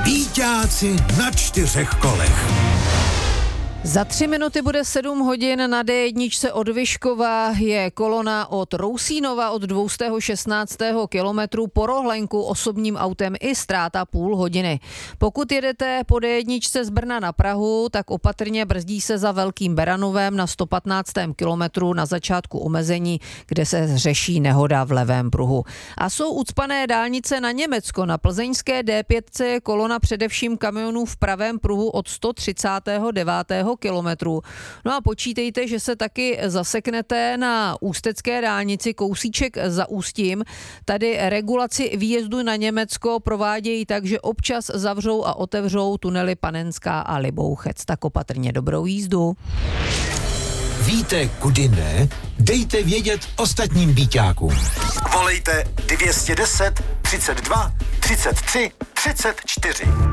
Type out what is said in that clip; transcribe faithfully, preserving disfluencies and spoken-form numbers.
Býťáci na čtyřech kolech. Za tři minuty bude sedm hodin, na dé jedna od Vyškova je kolona od Rousínova od dvě stě šestnáct kilometrů po Rohlenku osobním autem i ztráta půl hodiny. Pokud jedete po dé jedna z Brna na Prahu, tak opatrně brzdí se za Velkým Beranovem na sto patnáctém kilometru na začátku omezení, kde se řeší nehoda v levém pruhu. A jsou ucpané dálnice na Německo. Na plzeňské dé pět je kolona především kamionů v pravém pruhu od sto třicátého devátého kilometrů. No a počítejte, že se taky zaseknete na ústecké dálnici kousíček za Ústím. Tady regulaci výjezdu na Německo provádějí tak, že občas zavřou a otevřou tunely Panenská a Libouchec. Tak opatrně, dobrou jízdu. Víte, kudy ne? Dejte vědět ostatním býťákům. Volejte dvě stě deset, třicet dva, třicet tři, třicet čtyři.